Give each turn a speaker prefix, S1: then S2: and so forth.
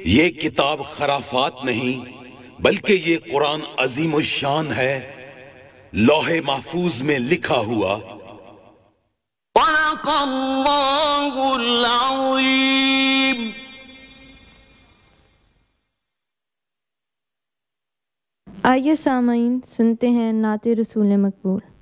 S1: ये किताब खराफात नहीं बल्कि ये कुरान अजीम शान है, लौहे महफूज में लिखा हुआ।
S2: आइए सामाईन सुनते हैं नाते रसूल मकबूल।